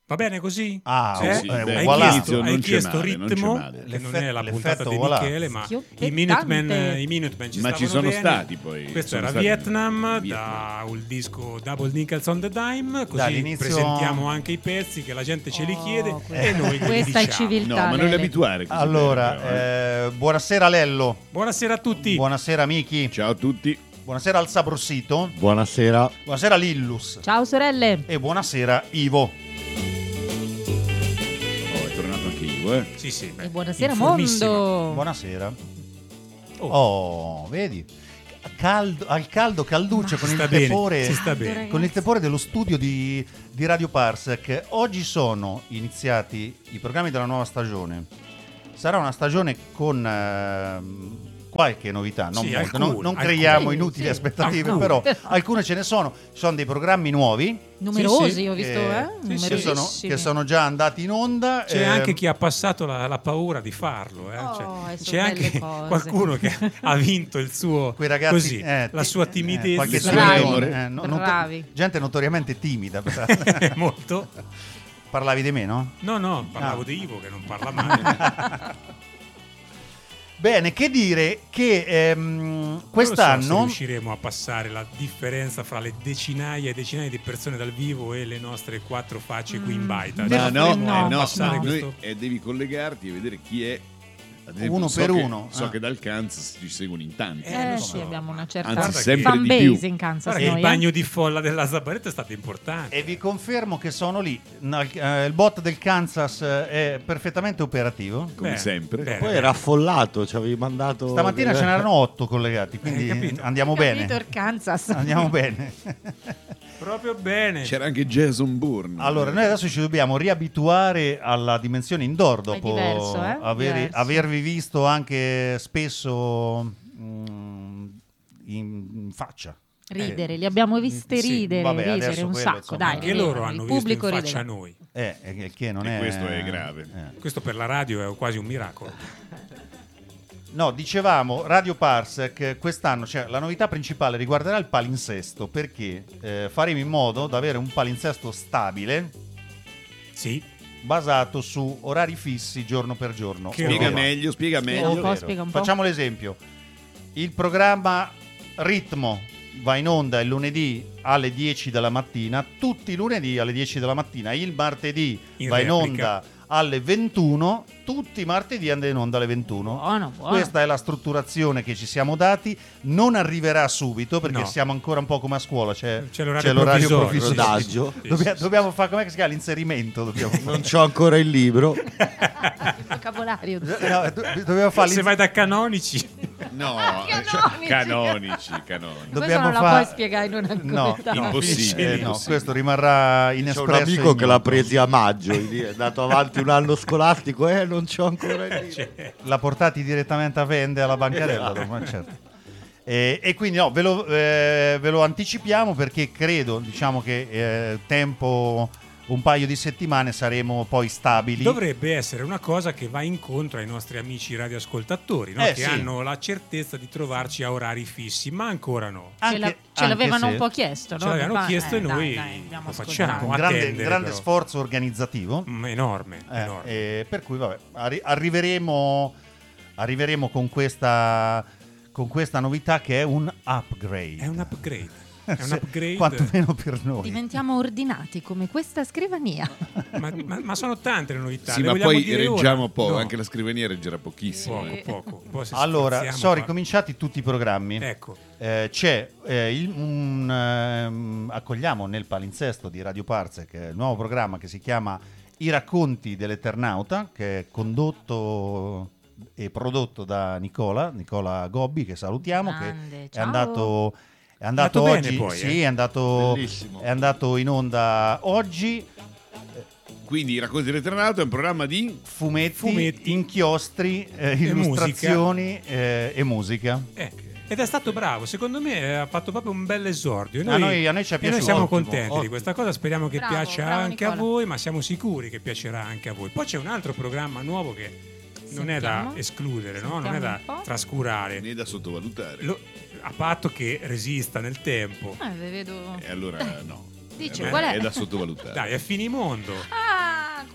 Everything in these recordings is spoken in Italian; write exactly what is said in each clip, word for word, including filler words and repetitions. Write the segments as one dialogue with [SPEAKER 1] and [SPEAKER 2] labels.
[SPEAKER 1] Va bene così?
[SPEAKER 2] Ah,
[SPEAKER 1] eh?
[SPEAKER 2] sì, sì,
[SPEAKER 1] hai
[SPEAKER 2] voilà.
[SPEAKER 1] chiesto, hai
[SPEAKER 3] non
[SPEAKER 1] chiesto
[SPEAKER 3] c'è male,
[SPEAKER 1] ritmo,
[SPEAKER 3] non c'è male.
[SPEAKER 1] che non è la puntata di
[SPEAKER 2] voilà.
[SPEAKER 1] Michele, ma
[SPEAKER 4] Schioppiettante.
[SPEAKER 1] i Minutemen, i Minutemen ci
[SPEAKER 3] Ma
[SPEAKER 1] stavano
[SPEAKER 3] ci sono
[SPEAKER 1] bene.
[SPEAKER 3] stati poi.
[SPEAKER 1] Questo
[SPEAKER 3] sono
[SPEAKER 1] era
[SPEAKER 3] stati
[SPEAKER 1] Vietnam,
[SPEAKER 3] Vietnam.
[SPEAKER 1] da il disco Double Nickels on the Dime, così
[SPEAKER 2] Dall'inizio-
[SPEAKER 1] presentiamo anche i pezzi che la gente ce li
[SPEAKER 4] Oh,
[SPEAKER 1] chiede
[SPEAKER 4] que-
[SPEAKER 1] e noi glieli
[SPEAKER 4] Questa è
[SPEAKER 1] diciamo.
[SPEAKER 4] civiltà.
[SPEAKER 3] No, ma non
[SPEAKER 4] Lele.
[SPEAKER 3] li abituare così
[SPEAKER 2] Allora,
[SPEAKER 3] bene, però, eh.
[SPEAKER 2] eh, buonasera Lello,
[SPEAKER 1] Buonasera a tutti.
[SPEAKER 2] buonasera Miki,
[SPEAKER 3] Ciao a tutti.
[SPEAKER 2] buonasera al Sabrossito,
[SPEAKER 5] Buonasera.
[SPEAKER 2] buonasera Lillus
[SPEAKER 4] Ciao sorelle.
[SPEAKER 2] e buonasera Ivo.
[SPEAKER 3] Oh, è tornato anche Ivo, eh.
[SPEAKER 1] Sì, sì, beh,
[SPEAKER 4] E buonasera
[SPEAKER 1] informissimo.
[SPEAKER 4] mondo.
[SPEAKER 2] Buonasera.
[SPEAKER 1] Oh,
[SPEAKER 2] Oh, vedi? Caldo, al caldo, calduccio con
[SPEAKER 1] sta
[SPEAKER 2] il
[SPEAKER 1] bene,
[SPEAKER 2] tepore
[SPEAKER 1] si sta bene.
[SPEAKER 4] Ragazzi.
[SPEAKER 2] con il tepore dello studio di, di Radio Parsec. Oggi sono iniziati i programmi della nuova stagione. Sarà una stagione con ehm, qualche novità, non,
[SPEAKER 1] Sì,
[SPEAKER 2] molte.
[SPEAKER 1] alcune,
[SPEAKER 2] non, non
[SPEAKER 1] alcune.
[SPEAKER 2] creiamo
[SPEAKER 4] Sì,
[SPEAKER 2] inutili
[SPEAKER 4] sì.
[SPEAKER 2] aspettative,
[SPEAKER 1] Alcune.
[SPEAKER 2] però alcune ce ne sono. Ci sono dei programmi nuovi
[SPEAKER 4] Numerosi,
[SPEAKER 1] Sì, sì.
[SPEAKER 4] ho visto,
[SPEAKER 2] eh,
[SPEAKER 4] eh?
[SPEAKER 1] sì, sì.
[SPEAKER 2] che, sono,
[SPEAKER 4] Numerosissimi.
[SPEAKER 2] che sono già andati in onda.
[SPEAKER 1] C'è
[SPEAKER 2] ehm,
[SPEAKER 1] anche chi ha passato la, la paura di farlo, eh?
[SPEAKER 4] Oh,
[SPEAKER 1] Cioè,
[SPEAKER 4] e sono
[SPEAKER 1] c'è anche
[SPEAKER 4] belle cose.
[SPEAKER 1] qualcuno che ha vinto il suo
[SPEAKER 2] quei ragazzi,
[SPEAKER 1] così,
[SPEAKER 2] eh,
[SPEAKER 1] la
[SPEAKER 2] ti-
[SPEAKER 1] sua
[SPEAKER 2] eh,
[SPEAKER 1] timidezza.
[SPEAKER 2] qualche
[SPEAKER 4] Bravi.
[SPEAKER 2] signore, eh, no- noto-
[SPEAKER 4] Bravi.
[SPEAKER 2] gente notoriamente timida. peraltro.
[SPEAKER 1] molto.
[SPEAKER 2] Parlavi di me, no?
[SPEAKER 1] No, no, parlavo
[SPEAKER 2] Ah.
[SPEAKER 1] di Ivo che non parla mai.
[SPEAKER 2] Bene, che dire che ehm,
[SPEAKER 1] Non so se
[SPEAKER 2] quest'anno
[SPEAKER 1] riusciremo a passare la differenza fra le decinaia e decinaia di persone dal vivo e le nostre quattro facce qui in baita.
[SPEAKER 2] Ma
[SPEAKER 1] Cioè,
[SPEAKER 3] Ma no,
[SPEAKER 1] potremmo
[SPEAKER 4] no,
[SPEAKER 3] eh, no,
[SPEAKER 1] passare
[SPEAKER 4] no.
[SPEAKER 1] questo-
[SPEAKER 3] Noi, eh, devi collegarti e vedere chi è. Ad esempio,
[SPEAKER 2] Uno
[SPEAKER 3] so
[SPEAKER 2] per
[SPEAKER 3] che-
[SPEAKER 2] uno,
[SPEAKER 3] So
[SPEAKER 2] ah.
[SPEAKER 3] che dal Kansas ci seguono in tanti.
[SPEAKER 1] Eh,
[SPEAKER 4] Eh
[SPEAKER 1] lo
[SPEAKER 4] sì,
[SPEAKER 1] so.
[SPEAKER 4] abbiamo una certa
[SPEAKER 3] Anzi,
[SPEAKER 1] Guarda
[SPEAKER 3] sempre
[SPEAKER 4] fan
[SPEAKER 3] di più.
[SPEAKER 4] base in Kansas
[SPEAKER 1] Guarda che
[SPEAKER 4] noi,
[SPEAKER 1] il
[SPEAKER 4] eh.
[SPEAKER 1] bagno di folla della Zabaretta è stato importante.
[SPEAKER 2] e vi confermo che sono lì. No, il, eh, il bot del Kansas eh, è perfettamente operativo.
[SPEAKER 3] Come
[SPEAKER 1] Beh,
[SPEAKER 3] sempre.
[SPEAKER 1] beh.
[SPEAKER 5] Poi era affollato, ci avevi mandato.
[SPEAKER 2] Stamattina ce n'erano otto collegati, quindi
[SPEAKER 1] Hai capito?
[SPEAKER 2] andiamo
[SPEAKER 4] Capito
[SPEAKER 2] bene.
[SPEAKER 4] il Kansas.
[SPEAKER 2] Andiamo bene.
[SPEAKER 1] Proprio bene.
[SPEAKER 3] C'era anche Jason Bourne.
[SPEAKER 2] Allora, noi adesso ci dobbiamo riabituare alla dimensione indoor dopo
[SPEAKER 4] diverso, eh?
[SPEAKER 2] avere-
[SPEAKER 4] Diverso.
[SPEAKER 2] avervi visto anche spesso mm, in, in faccia.
[SPEAKER 4] Ridere, li abbiamo viste
[SPEAKER 2] sì,
[SPEAKER 4] ridere,
[SPEAKER 2] vabbè,
[SPEAKER 4] ridere
[SPEAKER 2] adesso
[SPEAKER 4] un
[SPEAKER 2] quello,
[SPEAKER 4] sacco,
[SPEAKER 2] insomma,
[SPEAKER 4] dai.
[SPEAKER 1] Anche
[SPEAKER 4] ridevano,
[SPEAKER 1] loro hanno
[SPEAKER 4] il
[SPEAKER 1] visto in
[SPEAKER 4] pubblico
[SPEAKER 1] faccia
[SPEAKER 4] rideva.
[SPEAKER 1] a noi.
[SPEAKER 2] Eh, eh, il che non
[SPEAKER 3] E
[SPEAKER 2] è
[SPEAKER 3] questo è grave.
[SPEAKER 2] eh.
[SPEAKER 1] Questo per la radio è quasi un miracolo.
[SPEAKER 2] No, dicevamo, Radio Parsec quest'anno, cioè, la novità principale riguarderà il palinsesto, perché eh, faremo in modo di avere un palinsesto stabile
[SPEAKER 1] Sì,
[SPEAKER 2] basato su orari fissi giorno per giorno.
[SPEAKER 1] Che
[SPEAKER 3] Spiega
[SPEAKER 1] roba.
[SPEAKER 3] meglio, spiega
[SPEAKER 4] Spiega
[SPEAKER 3] meglio.
[SPEAKER 4] un po',
[SPEAKER 2] Ovvero,
[SPEAKER 4] spiega un po'.
[SPEAKER 2] Facciamo l'esempio. Il programma Ritmo va in onda il lunedì alle dieci della mattina, tutti i lunedì alle dieci della mattina. Il martedì
[SPEAKER 1] In
[SPEAKER 2] va in
[SPEAKER 1] replica.
[SPEAKER 2] onda alle ventuno, tutti i martedì andano in onda alle ventuno.
[SPEAKER 4] Buono, buono.
[SPEAKER 2] Questa è la strutturazione che ci siamo dati. Non arriverà subito perché
[SPEAKER 1] No.
[SPEAKER 2] siamo ancora un po' come a scuola. C'è,
[SPEAKER 1] C'è l'orario
[SPEAKER 2] provvisorio.
[SPEAKER 1] provvisorio.
[SPEAKER 5] Rodaggio.
[SPEAKER 1] Sì,
[SPEAKER 2] Dobbia-
[SPEAKER 1] sì, sì.
[SPEAKER 2] dobbiamo fare, com'è che si chiama? L'inserimento. Dobbiamo fare.
[SPEAKER 5] Non c'ho ancora il libro.
[SPEAKER 4] Il vocabolario.
[SPEAKER 2] No, do- dobbiamo fare
[SPEAKER 1] Se
[SPEAKER 2] l'inser-
[SPEAKER 1] vai da canonici.
[SPEAKER 3] No,
[SPEAKER 4] Canonici.
[SPEAKER 3] cioè, canonici, canonici.
[SPEAKER 4] Questo
[SPEAKER 2] dobbiamo
[SPEAKER 4] non la
[SPEAKER 2] fa-
[SPEAKER 4] puoi spiegare in una
[SPEAKER 2] No,
[SPEAKER 4] commentare.
[SPEAKER 2] no,
[SPEAKER 3] Impossibile,
[SPEAKER 2] eh, no,
[SPEAKER 3] impossibile.
[SPEAKER 2] questo rimarrà
[SPEAKER 5] C'è
[SPEAKER 2] inespresso.
[SPEAKER 5] un amico
[SPEAKER 2] e
[SPEAKER 5] che l'ha
[SPEAKER 2] ignoto.
[SPEAKER 5] presi a maggio, è andato avanti un anno scolastico e eh, non c'ho ancora il libro.
[SPEAKER 1] Cioè,
[SPEAKER 2] L'ha portati direttamente a vendere alla bancarella. dopo, ma certo. E, e quindi no, ve lo, eh, ve lo anticipiamo perché credo, diciamo che eh, tempo un paio di settimane saremo poi stabili.
[SPEAKER 1] dovrebbe essere una cosa che va incontro ai nostri amici radioascoltatori, no?
[SPEAKER 2] Eh,
[SPEAKER 1] che
[SPEAKER 2] sì.
[SPEAKER 1] hanno la certezza di trovarci a orari fissi, ma ancora no.
[SPEAKER 4] Ce, la-
[SPEAKER 2] Anche-
[SPEAKER 4] ce l'avevano
[SPEAKER 2] anche
[SPEAKER 4] un
[SPEAKER 2] se-
[SPEAKER 4] po' chiesto, no?
[SPEAKER 1] Ce l'avevano
[SPEAKER 4] Mi fa-
[SPEAKER 1] chiesto e
[SPEAKER 4] eh, dai,
[SPEAKER 1] noi
[SPEAKER 4] dai, abbiamo
[SPEAKER 1] lo
[SPEAKER 4] ascoltato.
[SPEAKER 1] facciamo.
[SPEAKER 2] un grande,
[SPEAKER 1] attendere,
[SPEAKER 2] grande
[SPEAKER 1] però.
[SPEAKER 2] sforzo organizzativo.
[SPEAKER 1] Mm, enorme,
[SPEAKER 2] Eh,
[SPEAKER 1] enorme.
[SPEAKER 2] e per cui vabbè, arri- arriveremo, arriveremo con questa, con questa novità che è un upgrade.
[SPEAKER 1] È un upgrade. È un
[SPEAKER 2] Se-
[SPEAKER 1] upgrade.
[SPEAKER 2] Quantomeno per noi.
[SPEAKER 4] Diventiamo ordinati come questa scrivania.
[SPEAKER 1] ma, ma- ma sono tante le novità.
[SPEAKER 3] Sì,
[SPEAKER 1] le
[SPEAKER 3] ma
[SPEAKER 1] vogliamo
[SPEAKER 3] poi
[SPEAKER 1] dire
[SPEAKER 3] reggiamo
[SPEAKER 1] ora?
[SPEAKER 3] poco,
[SPEAKER 1] No.
[SPEAKER 3] anche la scrivania reggerà pochissimo.
[SPEAKER 1] Poco,
[SPEAKER 4] Sì.
[SPEAKER 1] poco. Poi se
[SPEAKER 2] Allora,
[SPEAKER 1] sforziamo
[SPEAKER 2] sono
[SPEAKER 1] qua-
[SPEAKER 2] ricominciati tutti i programmi.
[SPEAKER 1] Ecco,
[SPEAKER 2] Eh, c'è eh, il- un, ehm, accogliamo nel palinsesto di Radio Parsec il nuovo programma che si chiama I racconti dell'Eternauta, che è condotto e prodotto da Nicola, Nicola Gobbi, che salutiamo,
[SPEAKER 4] Grande,
[SPEAKER 2] che è
[SPEAKER 4] ciao.
[SPEAKER 2] andato, è andato
[SPEAKER 1] Andato
[SPEAKER 2] oggi,
[SPEAKER 1] bene poi,
[SPEAKER 2] sì,
[SPEAKER 1] eh.
[SPEAKER 2] è, andato,
[SPEAKER 5] Bellissimo.
[SPEAKER 2] è andato in onda oggi.
[SPEAKER 3] Quindi i racconti dell'Eternauta è un programma di
[SPEAKER 2] Fumetti,
[SPEAKER 1] Fumetti.
[SPEAKER 2] inchiostri, eh, illustrazioni eh, e musica.
[SPEAKER 1] eh, ed è stato bravo, secondo me eh, ha fatto proprio un bel esordio. E
[SPEAKER 2] A noi- a noi ci è
[SPEAKER 1] e noi
[SPEAKER 2] piaciuto.
[SPEAKER 1] siamo
[SPEAKER 2] Ottimo,
[SPEAKER 1] contenti di
[SPEAKER 5] ottimo.
[SPEAKER 1] questa cosa, speriamo che
[SPEAKER 4] Bravo,
[SPEAKER 1] piaccia
[SPEAKER 4] bravo,
[SPEAKER 1] anche a
[SPEAKER 4] Nicola.
[SPEAKER 1] voi, ma siamo sicuri che piacerà anche a voi. Poi c'è un altro programma nuovo che non è da
[SPEAKER 4] Sentiamo.
[SPEAKER 1] escludere, no? non è
[SPEAKER 4] Sentiamo
[SPEAKER 1] da
[SPEAKER 4] un po'.
[SPEAKER 1] trascurare,
[SPEAKER 3] né da sottovalutare.
[SPEAKER 1] Lo- a patto che resista nel tempo.
[SPEAKER 4] Eh, ve vedo.
[SPEAKER 3] E allora no.
[SPEAKER 4] Dice,
[SPEAKER 3] Eh,
[SPEAKER 4] qual è?
[SPEAKER 3] È da sottovalutare.
[SPEAKER 1] Dai, è finimondo.
[SPEAKER 4] Ah,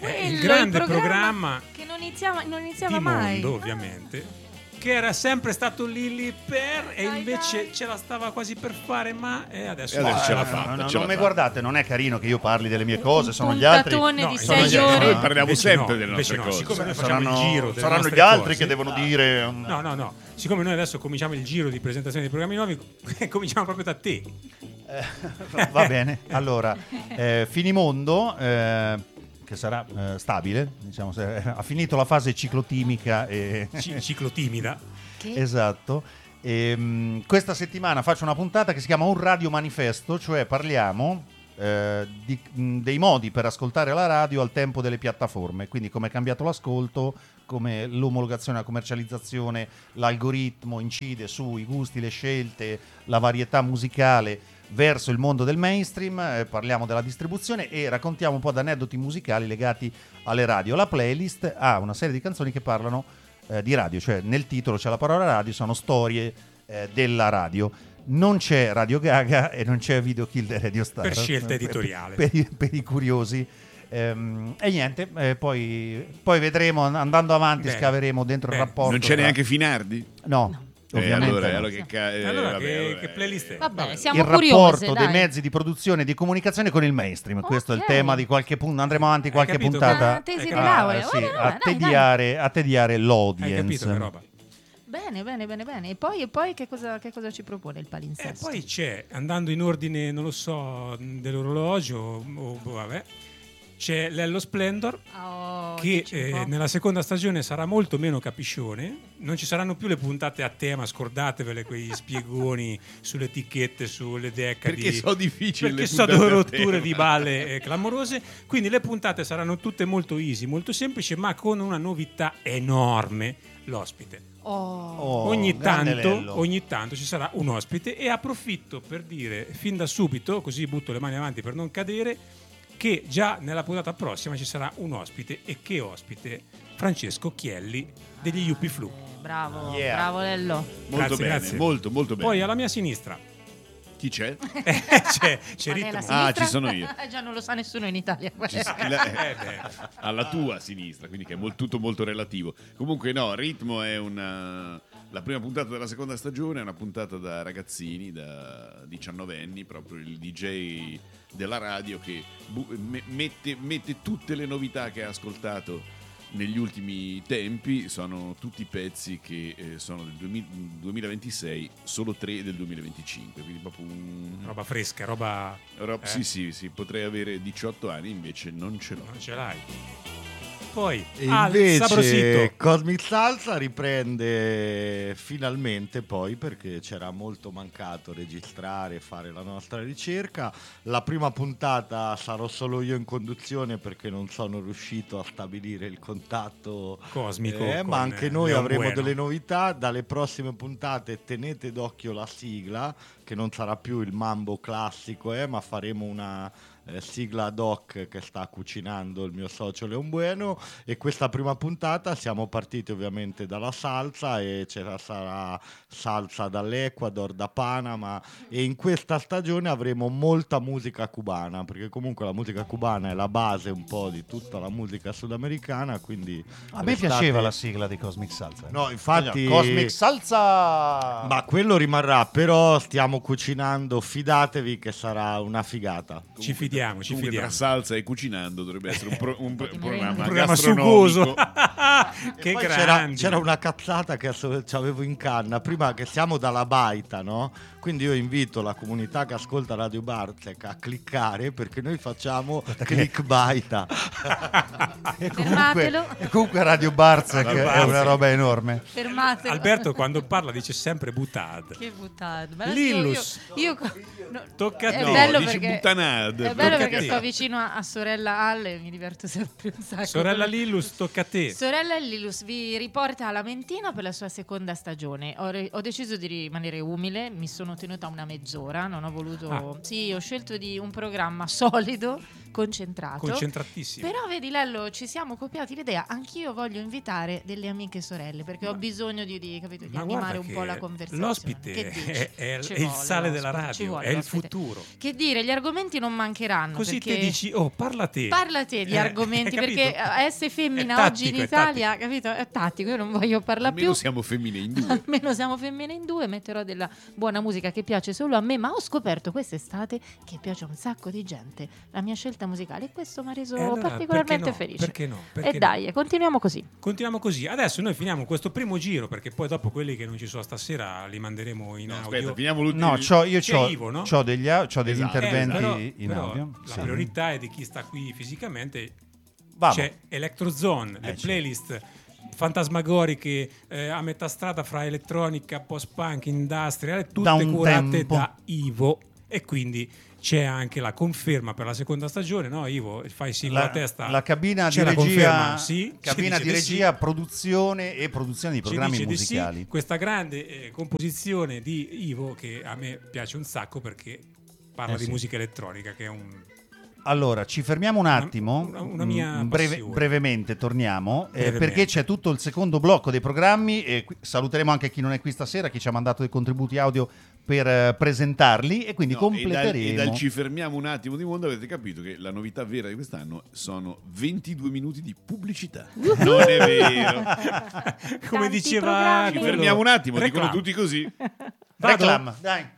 [SPEAKER 4] quello,
[SPEAKER 1] il grande
[SPEAKER 4] il
[SPEAKER 1] programma,
[SPEAKER 4] che non iniziava, non iniziava
[SPEAKER 1] di
[SPEAKER 4] mai.
[SPEAKER 1] mondo, ovviamente, che era sempre stato lì lì per e
[SPEAKER 4] Dai,
[SPEAKER 1] invece
[SPEAKER 4] dai.
[SPEAKER 1] ce la stava quasi per fare, ma eh, adesso,
[SPEAKER 3] E adesso ce l'ha
[SPEAKER 2] Eh,
[SPEAKER 3] fatta,
[SPEAKER 2] no, no,
[SPEAKER 3] ce
[SPEAKER 2] non
[SPEAKER 3] l'ha
[SPEAKER 2] mi
[SPEAKER 3] fatta.
[SPEAKER 2] guardate, non è carino che io parli delle mie
[SPEAKER 4] Un
[SPEAKER 2] cose, sono gli altri.
[SPEAKER 4] puntatone
[SPEAKER 1] No,
[SPEAKER 4] di
[SPEAKER 1] sono
[SPEAKER 4] sei
[SPEAKER 1] gli-
[SPEAKER 4] ore.
[SPEAKER 3] Noi parliamo
[SPEAKER 1] Invece
[SPEAKER 3] sempre
[SPEAKER 1] no,
[SPEAKER 3] delle
[SPEAKER 1] invece
[SPEAKER 3] nostre
[SPEAKER 1] no,
[SPEAKER 3] cose.
[SPEAKER 1] siccome noi facciamo il
[SPEAKER 2] Saranno,
[SPEAKER 1] giro delle
[SPEAKER 2] saranno
[SPEAKER 1] nostre
[SPEAKER 2] gli altri
[SPEAKER 1] cose.
[SPEAKER 2] che devono
[SPEAKER 1] No.
[SPEAKER 2] dire.
[SPEAKER 1] No, no, no. Siccome noi adesso cominciamo il giro di presentazione dei programmi nuovi, cominciamo proprio da te.
[SPEAKER 2] Eh, va bene. Allora, eh, Finimondo, eh, che sarà eh, stabile, diciamo, se- ha finito la fase ciclotimica e
[SPEAKER 1] C- ciclotimida.
[SPEAKER 4] Che?
[SPEAKER 2] esatto. E, mh, questa settimana faccio una puntata che si chiama Un Radio Manifesto, cioè parliamo eh, di- mh, dei modi per ascoltare la radio al tempo delle piattaforme, quindi come è cambiato l'ascolto, come l'omologazione, la commercializzazione, l'algoritmo incide sui gusti, le scelte, la varietà musicale verso il mondo del mainstream. Eh, parliamo della distribuzione e raccontiamo un po' di aneddoti musicali legati alle radio. La playlist ha una serie di canzoni che parlano eh, di radio, cioè nel titolo c'è la parola radio, sono storie eh, della radio. Non c'è Radio Gaga e non c'è Video Kill the Radio Star.
[SPEAKER 1] Per scelta editoriale.
[SPEAKER 2] Per, i- per i curiosi. Ehm, e niente, eh, poi, poi vedremo, andando avanti,
[SPEAKER 1] Bene.
[SPEAKER 2] scaveremo dentro
[SPEAKER 1] Bene.
[SPEAKER 2] il rapporto.
[SPEAKER 3] Non c'è
[SPEAKER 2] tra-
[SPEAKER 3] neanche Finardi?
[SPEAKER 2] No,
[SPEAKER 3] Eh,
[SPEAKER 2] ovviamente
[SPEAKER 3] allora,
[SPEAKER 2] no.
[SPEAKER 3] allora che, ca- eh,
[SPEAKER 1] Allora
[SPEAKER 3] vabbè,
[SPEAKER 1] che-
[SPEAKER 3] allora,
[SPEAKER 1] che playlist è?
[SPEAKER 4] Vabbè,
[SPEAKER 1] Vabbè.
[SPEAKER 4] siamo
[SPEAKER 2] il
[SPEAKER 4] curiose,
[SPEAKER 2] rapporto
[SPEAKER 4] dai.
[SPEAKER 2] dei mezzi di produzione e di comunicazione con il mainstream. Questo è il
[SPEAKER 4] Ok.
[SPEAKER 2] tema di qualche punto. Andremo avanti qualche
[SPEAKER 1] capito?
[SPEAKER 2] puntata
[SPEAKER 4] Una tesi
[SPEAKER 1] Hai
[SPEAKER 4] di
[SPEAKER 1] capito?
[SPEAKER 4] laurea.
[SPEAKER 2] a, sì,
[SPEAKER 4] Vabbè,
[SPEAKER 2] a
[SPEAKER 4] dai, dai.
[SPEAKER 2] tediare, a tediare
[SPEAKER 1] Hai
[SPEAKER 2] l'audience.
[SPEAKER 1] capito che roba?
[SPEAKER 4] Bene, bene, bene, bene. E poi, e poi che, cosa, che cosa ci propone il
[SPEAKER 1] E
[SPEAKER 4] palinsesto?
[SPEAKER 1] poi c'è, andando in ordine, non lo so, dell'orologio, o boh, vabbè, c'è l'Ello Splendor,
[SPEAKER 4] Oh,
[SPEAKER 1] che
[SPEAKER 4] dici un
[SPEAKER 1] eh,
[SPEAKER 4] po'.
[SPEAKER 1] nella seconda stagione sarà molto meno capiscione, non ci saranno più le puntate a tema, scordatevele quei spiegoni sulle etichette, sulle decadi,
[SPEAKER 3] Perché sono difficili
[SPEAKER 1] perché
[SPEAKER 3] le
[SPEAKER 1] sono
[SPEAKER 3] puntate a
[SPEAKER 1] rotture
[SPEAKER 3] tema.
[SPEAKER 1] di balle eh, clamorose, quindi le puntate saranno tutte molto easy, molto semplici, ma con una novità enorme: l'ospite.
[SPEAKER 4] Oh.
[SPEAKER 2] Oh,
[SPEAKER 1] ogni,
[SPEAKER 2] grande
[SPEAKER 1] tanto,
[SPEAKER 2] Lello.
[SPEAKER 1] ogni tanto ci sarà un ospite, e approfitto per dire fin da subito, così butto le mani avanti per non cadere, che già nella puntata prossima ci sarà un ospite. E che ospite? Francesco Chielli degli Yuppie Flu.
[SPEAKER 4] Eh, Bravo,
[SPEAKER 2] Yeah.
[SPEAKER 4] bravo Lello.
[SPEAKER 3] Molto
[SPEAKER 1] Grazie,
[SPEAKER 3] bene,
[SPEAKER 1] grazie.
[SPEAKER 3] molto molto bene.
[SPEAKER 1] Poi alla mia sinistra
[SPEAKER 3] Chi c'è?
[SPEAKER 1] eh, c'è, c'è
[SPEAKER 4] Ma nella
[SPEAKER 1] Ritmo.
[SPEAKER 4] sinistra?
[SPEAKER 3] Ah, ci sono io.
[SPEAKER 4] Eh, già non lo sa nessuno in Italia.
[SPEAKER 3] Ci s- la-
[SPEAKER 1] Eh, beh.
[SPEAKER 3] alla tua sinistra, quindi che è mol- tutto molto relativo. Comunque no, Ritmo è una... La prima puntata della seconda stagione è una puntata da ragazzini, da diciannovenni, proprio il D J della radio che bu- me- mette, mette tutte le novità che ha ascoltato negli ultimi tempi. Sono tutti pezzi che eh, sono del duemila duemilaventisei, solo tre del duemilaventicinque, quindi proprio un...
[SPEAKER 1] Roba fresca, roba
[SPEAKER 3] Rob-
[SPEAKER 1] eh?
[SPEAKER 3] Sì, sì, sì, potrei avere diciotto anni, invece non ce l'ho.
[SPEAKER 1] non ce l'hai. Poi
[SPEAKER 5] E
[SPEAKER 1] al
[SPEAKER 5] invece
[SPEAKER 1] Sabrosito.
[SPEAKER 5] Cosmic Salsa riprende finalmente, poi, perché c'era molto mancato registrare e fare la nostra ricerca. La prima puntata sarò solo io in conduzione perché non sono riuscito a stabilire il contatto
[SPEAKER 1] Cosmico
[SPEAKER 5] eh,
[SPEAKER 1] con
[SPEAKER 5] ma anche noi
[SPEAKER 1] Leon
[SPEAKER 5] avremo
[SPEAKER 1] Bueno.
[SPEAKER 5] delle novità. Dalle prossime puntate tenete d'occhio la sigla, che non sarà più il mambo classico, eh, ma faremo una eh, sigla ad hoc che sta cucinando il mio socio Leon Bueno. E questa prima puntata siamo partiti ovviamente dalla salsa, e ce la sarà salsa dall'Ecuador, da Panama, e in questa stagione avremo molta musica cubana, perché comunque la musica cubana è la base un po' di tutta la musica sudamericana, quindi
[SPEAKER 2] A me
[SPEAKER 5] restate-
[SPEAKER 2] piaceva la sigla di Cosmic Salsa.
[SPEAKER 5] No, infatti
[SPEAKER 2] Cosmic Salsa.
[SPEAKER 5] ma quello rimarrà, però stiamo cucinando, fidatevi che sarà una figata.
[SPEAKER 1] Ci fidiamo, ci
[SPEAKER 3] Comunque
[SPEAKER 1] fidiamo.
[SPEAKER 3] tra salsa e cucinando dovrebbe essere un, pro- un pro-
[SPEAKER 4] di
[SPEAKER 3] programma,
[SPEAKER 4] merenda.
[SPEAKER 1] Un programma
[SPEAKER 3] gastronomico.
[SPEAKER 1] sugoso.
[SPEAKER 5] E
[SPEAKER 1] Che
[SPEAKER 5] poi c'era,
[SPEAKER 1] grandi.
[SPEAKER 5] c'era una cazzata che avevo in canna prima, che siamo dalla baita, no? Quindi io invito la comunità che ascolta Radio Barzec a cliccare, perché noi facciamo click baita.
[SPEAKER 2] E comunque,
[SPEAKER 4] Fermatelo.
[SPEAKER 2] e comunque Radio Barzec
[SPEAKER 3] Radio
[SPEAKER 2] è
[SPEAKER 3] Barzec.
[SPEAKER 2] una roba enorme.
[SPEAKER 4] Fermatelo.
[SPEAKER 1] Alberto quando parla dice sempre butad.
[SPEAKER 4] Che buttato. Ma
[SPEAKER 1] Lillus.
[SPEAKER 4] Io, io- no,
[SPEAKER 1] Tocca a
[SPEAKER 4] è
[SPEAKER 1] te.
[SPEAKER 3] No,
[SPEAKER 4] bello
[SPEAKER 3] dici
[SPEAKER 4] perché,
[SPEAKER 3] buttanad.
[SPEAKER 4] è
[SPEAKER 3] Tocca
[SPEAKER 4] bello
[SPEAKER 1] a
[SPEAKER 4] perché
[SPEAKER 1] te.
[SPEAKER 4] sto vicino a, a sorella Alle e mi diverto sempre un sacco.
[SPEAKER 1] Sorella Lillus, tocca a te.
[SPEAKER 4] Sorella Lillus vi riporta alla Mentina per la sua seconda stagione. Ho, re- ho deciso di rimanere umile, mi sono tenuta una mezz'ora, non ho voluto...
[SPEAKER 1] Ah.
[SPEAKER 4] Sì, ho scelto di un programma solido concentrato.
[SPEAKER 1] Concentratissimo.
[SPEAKER 4] Però vedi Lello, ci siamo copiati l'idea. Anch'io voglio invitare delle amiche sorelle perché
[SPEAKER 1] Ma-
[SPEAKER 4] ho bisogno di, di, capito, di
[SPEAKER 1] Ma
[SPEAKER 4] animare
[SPEAKER 1] guarda
[SPEAKER 4] un
[SPEAKER 1] che
[SPEAKER 4] po' la conversazione.
[SPEAKER 1] l'ospite
[SPEAKER 4] Che dici?
[SPEAKER 1] è, è-
[SPEAKER 4] Ci
[SPEAKER 1] è il
[SPEAKER 4] vuole
[SPEAKER 1] sale della
[SPEAKER 4] l'ospite, ci
[SPEAKER 1] radio,
[SPEAKER 4] vuole
[SPEAKER 1] è il
[SPEAKER 4] l'ospite.
[SPEAKER 1] futuro.
[SPEAKER 4] Che dire, gli argomenti non mancheranno.
[SPEAKER 1] Così
[SPEAKER 4] perché...
[SPEAKER 1] te dici, oh, parla te.
[SPEAKER 4] Parla te di
[SPEAKER 1] Eh,
[SPEAKER 4] argomenti,
[SPEAKER 1] hai capito?
[SPEAKER 4] perché essere femmina
[SPEAKER 1] È
[SPEAKER 4] oggi in
[SPEAKER 1] tattico, è
[SPEAKER 4] Italia, capito? È tattico, io non voglio parlare
[SPEAKER 3] Almeno
[SPEAKER 4] più.
[SPEAKER 3] siamo femmine in due.
[SPEAKER 4] Almeno siamo femmine in due, metterò della buona musica che piace solo a me, ma ho scoperto quest'estate che piace a un sacco di gente la mia scelta musicale e questo mi ha reso
[SPEAKER 1] E allora,
[SPEAKER 4] particolarmente
[SPEAKER 1] perché no?
[SPEAKER 4] felice.
[SPEAKER 1] Perché no? Perché
[SPEAKER 4] e
[SPEAKER 1] no?
[SPEAKER 4] dai, continuiamo così.
[SPEAKER 1] Continuiamo così. Adesso noi finiamo questo primo giro perché poi dopo quelli che non ci sono stasera li manderemo in
[SPEAKER 3] No,
[SPEAKER 1] audio.
[SPEAKER 3] aspetta, finiamo l'ultimo.
[SPEAKER 2] No, c'ho- io
[SPEAKER 1] C'è
[SPEAKER 2] ho
[SPEAKER 1] Ivo, no?
[SPEAKER 2] degli, au- c'ho degli
[SPEAKER 3] Esatto.
[SPEAKER 2] interventi
[SPEAKER 1] Eh, però-
[SPEAKER 2] in
[SPEAKER 1] però
[SPEAKER 2] audio.
[SPEAKER 1] La
[SPEAKER 2] Sì.
[SPEAKER 1] priorità è di chi sta qui fisicamente.
[SPEAKER 2] Vamo.
[SPEAKER 1] C'è Electrozone, le
[SPEAKER 2] Eh, sì.
[SPEAKER 1] playlist fantasmagoriche eh, a metà strada fra elettronica, post-punk, industrial, tutte
[SPEAKER 2] Da un
[SPEAKER 1] curate
[SPEAKER 2] tempo.
[SPEAKER 1] da Ivo. E quindi c'è anche la conferma per la seconda stagione, no Ivo? Fai sì con la,
[SPEAKER 2] La,
[SPEAKER 1] testa.
[SPEAKER 2] la cabina di
[SPEAKER 1] C'è la
[SPEAKER 2] regia,
[SPEAKER 1] conferma? Sì,
[SPEAKER 2] cabina
[SPEAKER 1] ci
[SPEAKER 2] di
[SPEAKER 1] dice di
[SPEAKER 2] regia,
[SPEAKER 1] sì.
[SPEAKER 2] produzione e produzione di
[SPEAKER 1] Ci
[SPEAKER 2] programmi
[SPEAKER 1] dice di sì.
[SPEAKER 2] musicali.
[SPEAKER 1] Questa grande eh, composizione di Ivo che a me piace un sacco perché parla
[SPEAKER 2] Eh,
[SPEAKER 1] di
[SPEAKER 2] sì.
[SPEAKER 1] musica elettronica che è un...
[SPEAKER 2] Allora, ci fermiamo un attimo,
[SPEAKER 1] Una- una mia
[SPEAKER 2] mm, breve-
[SPEAKER 1] passione.
[SPEAKER 2] brevemente torniamo, eh,
[SPEAKER 1] Brevemente.
[SPEAKER 2] perché c'è tutto il secondo blocco dei programmi e qui- saluteremo anche chi non è qui stasera, chi ci ha mandato dei contributi audio per eh, presentarli e quindi
[SPEAKER 3] No, e, dal,
[SPEAKER 2] completeremo.
[SPEAKER 3] e dal ci fermiamo un attimo di mondo avete capito che la novità vera di quest'anno sono ventidue minuti di pubblicità. Non è vero.
[SPEAKER 1] Come
[SPEAKER 4] Tanti
[SPEAKER 1] diceva
[SPEAKER 4] programmi.
[SPEAKER 3] Ci
[SPEAKER 1] quello-
[SPEAKER 3] fermiamo un attimo,
[SPEAKER 1] Reclam.
[SPEAKER 3] dicono tutti così.
[SPEAKER 1] Vado?
[SPEAKER 2] Reclam, dai.